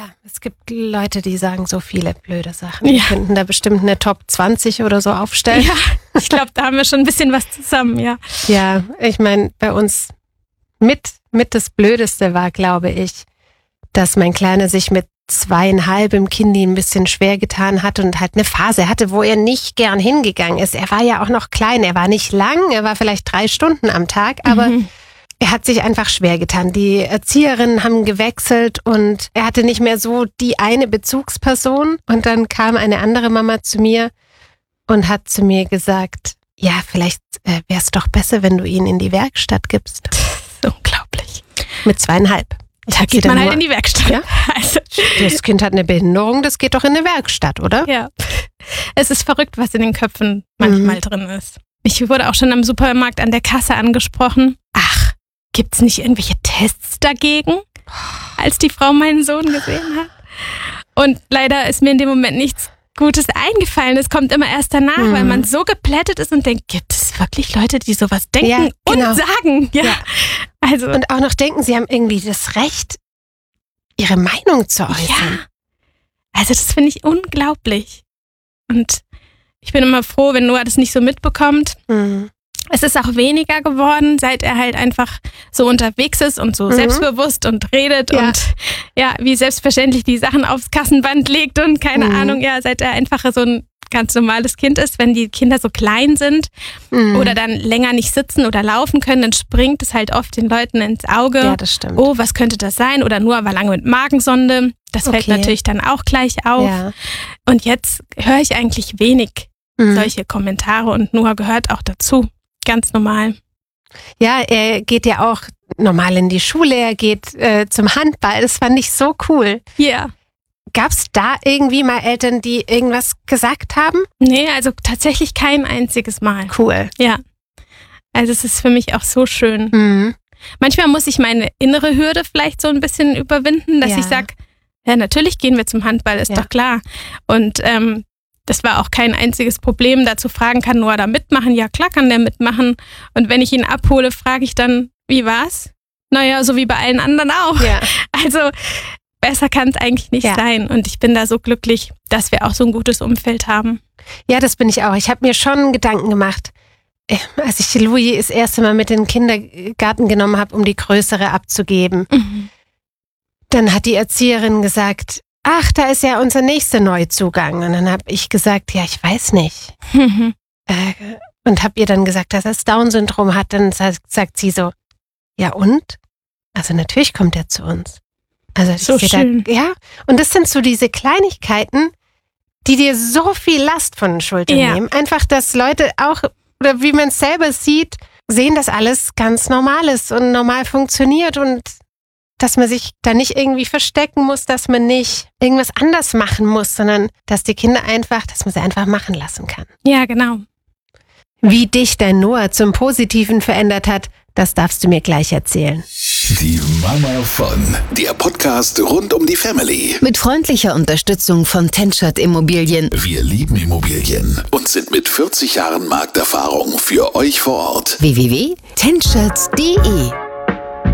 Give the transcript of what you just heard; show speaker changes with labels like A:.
A: Ja, es gibt Leute, die sagen so viele blöde Sachen. Wir könnten da bestimmt eine Top 20 oder so aufstellen.
B: Ja, ich glaube, da haben wir schon ein bisschen was zusammen, ja.
A: Ja, ich meine, bei uns mit das Blödeste war, glaube ich, dass mein Kleiner sich mit 2,5 im Kindi ein bisschen schwer getan hat und halt eine Phase hatte, wo er nicht gern hingegangen ist. Er war ja auch noch klein, er war nicht lang, er war vielleicht 3 Stunden am Tag, aber er hat sich einfach schwer getan. Die Erzieherinnen haben gewechselt und er hatte nicht mehr so die eine Bezugsperson. Und dann kam eine andere Mama zu mir und hat zu mir gesagt, ja, vielleicht wäre es doch besser, wenn du ihn in die Werkstatt gibst.
B: Unglaublich.
A: Mit 2,5.
B: Da geht man halt in die Werkstatt.
A: Ja? Also, das Kind hat eine Behinderung, das geht doch in eine Werkstatt, oder?
B: Ja. Es ist verrückt, was in den Köpfen manchmal drin ist. Ich wurde auch schon am Supermarkt an der Kasse angesprochen. Ach, gibt's nicht irgendwelche Tests dagegen? Als die Frau meinen Sohn gesehen hat. Und leider ist mir in dem Moment nichts Gutes eingefallen. Es kommt immer erst danach, weil man so geplättet ist und denkt, gibt es wirklich Leute, die sowas denken und sagen? Ja. Also,
A: und auch noch denken, sie haben irgendwie das Recht, ihre Meinung zu äußern.
B: Ja. Also das finde ich unglaublich. Und ich bin immer froh, wenn Noah das nicht so mitbekommt. Es ist auch weniger geworden, seit er halt einfach so unterwegs ist und so selbstbewusst und redet und ja, wie selbstverständlich die Sachen aufs Kassenband legt und keine Ahnung, ja, seit er einfach so ein ganz normales Kind ist. Wenn die Kinder so klein sind oder dann länger nicht sitzen oder laufen können, dann springt es halt oft den Leuten ins Auge.
A: Ja, das stimmt.
B: Oh, was könnte das sein? Oder Noah war lange mit Magensonde. Das fällt natürlich dann auch gleich auf.
A: Ja.
B: Und jetzt höre ich eigentlich wenig solche Kommentare und Noah gehört auch dazu. Ganz normal.
A: Ja, er geht ja auch normal in die Schule, er geht zum Handball. Das fand ich so cool.
B: Ja.
A: Gab's da irgendwie mal Eltern, die irgendwas gesagt haben?
B: Nee, also tatsächlich kein einziges Mal.
A: Cool.
B: Ja. Also es ist für mich auch so schön. Manchmal muss ich meine innere Hürde vielleicht so ein bisschen überwinden, dass ich sage, ja, natürlich gehen wir zum Handball, ist doch klar. Und das war auch kein einziges Problem, da zu fragen, kann Noah da mitmachen? Ja, klar kann der mitmachen. Und wenn ich ihn abhole, frage ich dann, wie war's? Naja, so wie bei allen anderen auch. Ja. Also besser kann es eigentlich nicht sein. Und ich bin da so glücklich, dass wir auch so ein gutes Umfeld haben.
A: Ja, das bin ich auch. Ich habe mir schon Gedanken gemacht, als ich Louis das erste Mal mit in den Kindergarten genommen habe, um die größere abzugeben. Dann hat die Erzieherin gesagt, ach, da ist ja unser nächster Neuzugang. Und dann habe ich gesagt, ja, ich weiß nicht. Und habe ihr dann gesagt, dass er das Down-Syndrom hat. Dann sagt sie so, ja und? Also natürlich kommt er zu uns. Also
B: so schön.
A: Ja, und das sind so diese Kleinigkeiten, die dir so viel Last von den Schultern nehmen. Einfach, dass Leute auch, oder wie man es selber sieht, sehen, dass alles ganz normal ist und normal funktioniert und dass man sich da nicht irgendwie verstecken muss, dass man nicht irgendwas anders machen muss, sondern dass die Kinder einfach, dass man sie einfach machen lassen kann.
B: Ja, genau.
A: Wie dich dein Noah zum Positiven verändert hat, das darfst du mir gleich erzählen.
C: Die Mama von, der Podcast rund um die Family.
D: Mit freundlicher Unterstützung von Tenschert Immobilien.
C: Wir lieben Immobilien und sind mit 40 Jahren Markterfahrung für euch vor Ort.
D: www.tenschert.de